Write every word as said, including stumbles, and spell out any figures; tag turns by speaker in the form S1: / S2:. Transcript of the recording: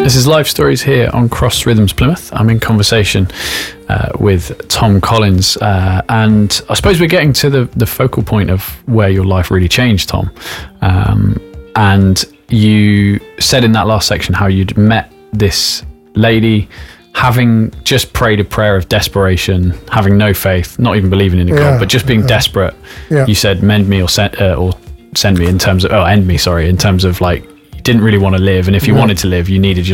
S1: This is Life Stories here on Cross Rhythms Plymouth. I'm in conversation uh, with Tom Collins, uh, and I suppose we're getting to the, the focal point of where your life really changed, Tom. Um, and you said in that last section how you'd met this lady, having just prayed a prayer of desperation, having no faith, not even believing in a
S2: yeah,
S1: God, but just being
S2: yeah.
S1: desperate.
S2: Yeah.
S1: You said, mend me or send, uh, or send me in terms of, oh, end me, sorry, in terms of like, you didn't really want to live. And if you
S2: yeah.
S1: wanted to live, you needed your